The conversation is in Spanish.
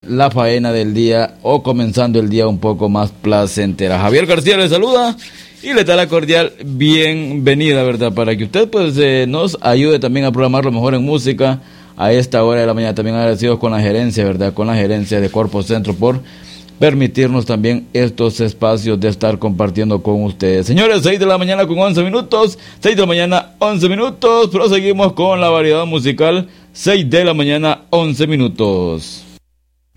la faena del día o comenzando el día un poco más placentera. Javier García le saluda y le da la cordial bienvenida, ¿verdad? Para que usted pues nos ayude también a programar lo mejor en música a esta hora de la mañana. También agradecidos con la gerencia, ¿verdad? Con la gerencia de Corpo Centro por permitirnos también estos espacios de estar compartiendo con ustedes. Señores, 6 de la mañana con 11 minutos, 6 de la mañana 11 minutos, proseguimos con la variedad musical, 6 de la mañana 11 minutos.